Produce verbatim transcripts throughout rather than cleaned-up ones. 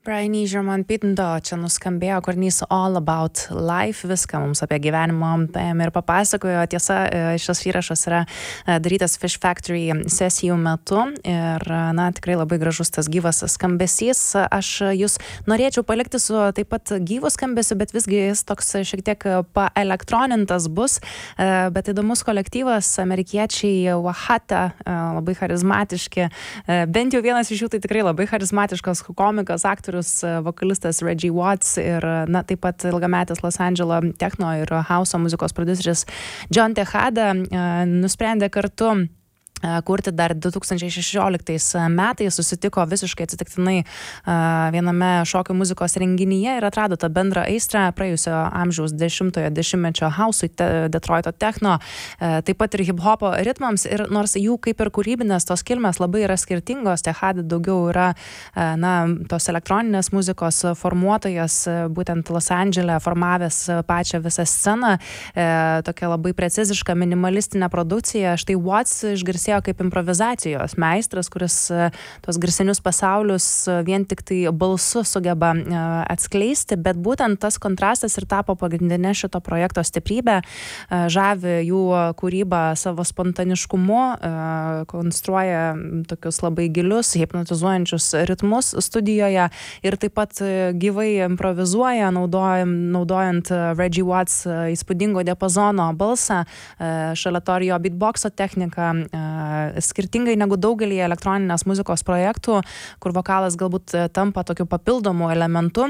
Brian Ižerman Pindo čia nuskambėjo kūrinys All About Life, viską mums apie gyvenimą paėmė ir papasakojo. Tiesa, šis įrašas yra darytas Fish Factory sesijų metu ir, na, tikrai labai gražus tas gyvas skambesys. Aš jūs norėčiau palikti su taip pat gyvu skambesiu, bet visgi jis toks šiek tiek paelektronintas bus, bet įdomus kolektyvas, amerikiečiai Wahata, labai charizmatiški, bent jau vienas iš jų tai tikrai labai charizmatiškas komikas, aktorius, vokalistas Reggie Watts ir, na, taip pat ilgametis Los Andželo techno ir house muzikos prodiuseris John Tejada nusprendė kartu kurti dar du tūkstančiai šešioliktais metais, susitiko visiškai atsitiktinai viename šokių muzikos renginyje ir atrado tą bendrą aistrą praėjusio amžiaus dešimtojo dešimtmečio house'ui, Detroito techno, taip pat ir hip-hopo ritmams. Ir nors jų kaip ir kūrybinės tos kilmės labai yra skirtingos, Tejada daugiau yra, na, tos elektroninės muzikos formuotojas, būtent Los Andžele formavęs pačią visą sceną, tokia labai preciziška minimalistinė produkcija. Štai Watts išgarsėjo kaip improvizacijos meistras, kuris tos garsinius pasaulius vien tik tai balsu sugeba atskleisti, bet būtent tas kontrastas ir tapo pagrindinė šito projekto stiprybė, žavi jų kūrybą savo spontaniškumu, konstruoja tokius labai gilius, hipnotizuojančius ritmus studijoje ir taip pat gyvai improvizuoja, naudojant, naudojant Reggie Watts įspūdingo diapazono balsą, šalia to jo beatboxo techniką, skirtingai negu daugelį elektroninės muzikos projektų, kur vokalas galbūt tampa tokiu papildomu elementu.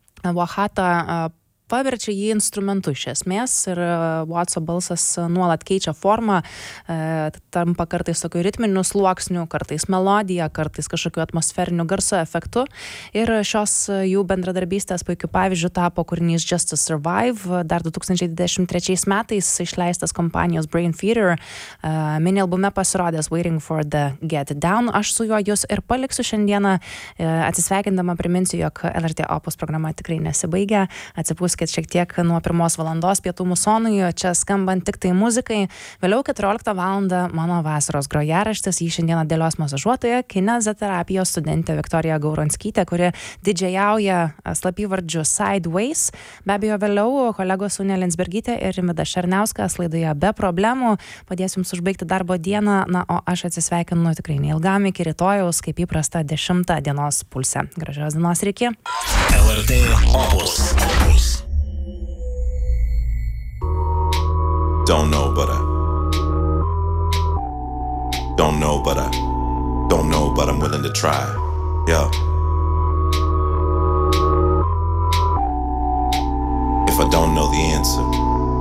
Wahata paverčia jį instrumentu iš esmės ir Wattso balsas nuolat keičia formą, tampa kartais tokiu ritminiu sluoksniu, kartais melodija, kartais kažkokiu atmosferiniu garso efektu. Ir šios jų bendradarbystės puikiu pavyzdžiu tapo kūrinys Just to Survive, dar du tūkstančiai dvidešimt trečiais metais išleistas kompanijos Brain Theater, mini albume pasirodęs Waiting for the Get Down. Aš su juo jūs ir paliksiu šiandieną, atsisveikindama priminsiu, jog L R T Opus programa tikrai nesibaigia. Atsipūskite kad šiek tiek nuo pirmos valandos pietų musonui, čia skambant tik tai muzikai. Vėliau keturioliktą valandą mano vasaros grojaraštis, jį šiandieną dėlios masažuotoja, kineziterapijos studentė Viktorija Gauronskytė, kuri didžiajauja slapyvardžiu Sideways. Be abejo, vėliau kolegos Unė Linsbergytė ir Rimvydas Černiauskas laidoje Be problemų padės jums užbaigti darbo dieną, na, o aš atsisveikinu tikrai neilgam iki rytojaus, kaip įprasta dešimtą dienos pulse. Gražios dienos, iki. L R T Opus. Don't know, but I don't know, but I don't know, but I'm willing to try. Yeah. If I don't know the answer,